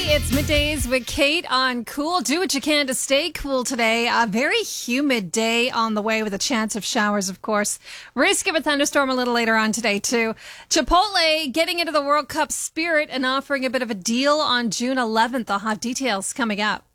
It's Middays with Kate on Cool. Do what you can to stay cool today. A very humid day on the way with a chance of showers, of course. Risk of a thunderstorm a little later on today, too. Chipotle getting into the World Cup spirit and offering a bit of a deal on June 11th. I'll have details coming up.